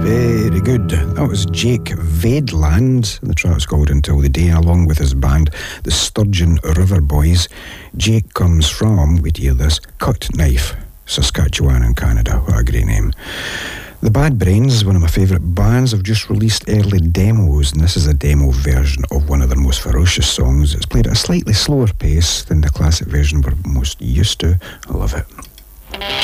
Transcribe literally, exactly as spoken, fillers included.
Very good. That was Jake Vadeland. The track's called Until the Day, along with his band, the Sturgeon River Boys. Jake comes from, wait to hear this, Cut Knife, Saskatchewan in Canada. What a great name. The Bad Brains, one of my favourite bands, have just released early demos, and this is a demo version of one of their most ferocious songs. It's played at a slightly slower pace than the classic version we're most used to. I love it.